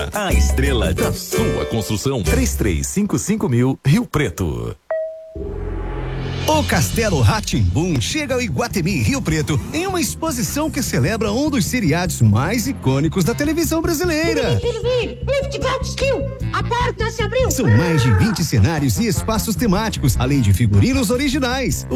A estrela da sua construção. 3355.000 Rio Preto. O Castelo Rá-Tim-Bum chega ao Iguatemi Rio Preto em uma exposição que celebra um dos seriados mais icônicos da televisão brasileira. A porta se abriu. São mais de 20 cenários e espaços temáticos, além de figurinos originais.